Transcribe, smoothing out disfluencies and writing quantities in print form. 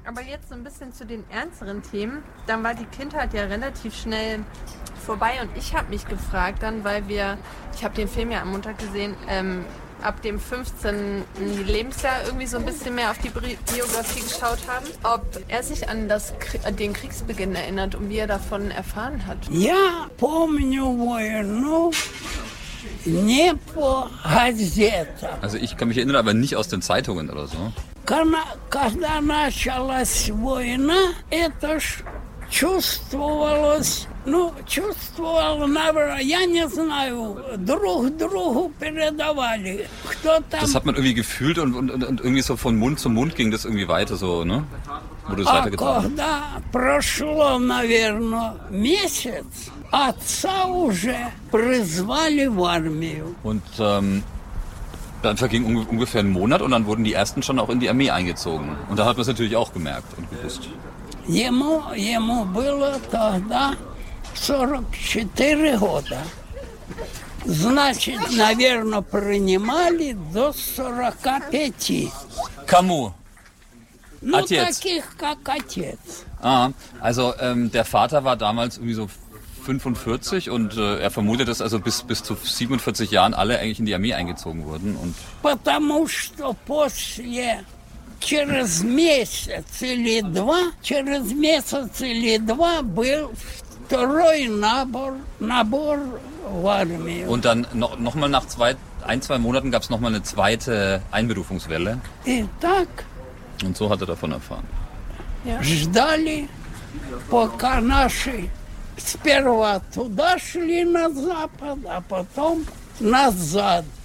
Aber jetzt so ein bisschen zu den ernsteren Themen. Dann war die Kindheit ja relativ schnell vorbei und ich habe mich gefragt dann, ich habe den Film ja am Montag gesehen, ab dem 15. Lebensjahr irgendwie so ein bisschen mehr auf die Biografie geschaut haben, ob er sich an den Kriegsbeginn erinnert und wie er davon erfahren hat. Я помню войну не по газетам. Also ich kann mich erinnern, aber nicht aus den Zeitungen oder so. Когда началась война, это ж чувствовалось, я не знаю, друг другу передавали. Кто там... Das hat man irgendwie gefühlt und irgendwie so von Mund zu Mund ging das irgendwie weiter so, ne? Wurde es weitergetragen. Когда прошло, наверное, месяц, отца уже призвали в армию. Und dann verging ungefähr ein Monat und dann wurden die ersten schon auch in die Armee eingezogen. Und da hat man es natürlich auch gemerkt und gewusst. Ему было тогда 44 года. Значит, наверное, принимали до 45. Кому? Ну, Отец. таких, как отец. Also der Vater war damals irgendwie so 45 und er vermutet, dass also bis zu 47 Jahren alle eigentlich in die Armee eingezogen wurden. Und Потому что через месяц или два был второй набор в армию. Und dann noch mal nach 2 Monaten gab es noch mal eine zweite Einberufungswelle. И так Und so hat er davon erfahren. ждали, пока наши сперва туда шли на запад, а потом назад.